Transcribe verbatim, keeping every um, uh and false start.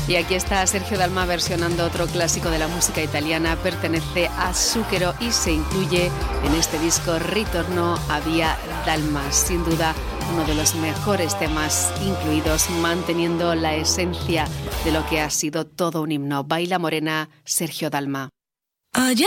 Y aquí está Sergio Dalma versionando otro clásico de la música italiana, pertenece a Zucchero y se incluye en este disco Ritorno a Via Dalma. Sin duda, uno de los mejores temas incluidos, manteniendo la esencia de lo que ha sido todo un himno. Baila Morena, Sergio Dalma. Allá